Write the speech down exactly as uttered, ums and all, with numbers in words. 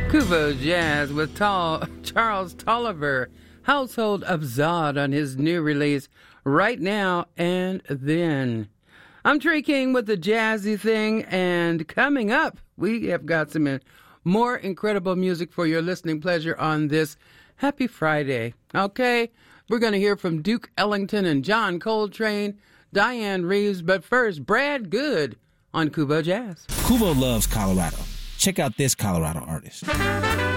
Kubo Jazz with Tall, Charles Tolliver, Household of Zod on his new release, Right Now and Then. I'm Trey King with the jazzy thing, and coming up, we have got some more incredible music for your listening pleasure on this Happy Friday. Okay, we're going to hear from Duke Ellington and John Coltrane, Diane Reeves, but first, Brad Good on Kubo Jazz. Kubo loves Colorado. Check out this Colorado artist.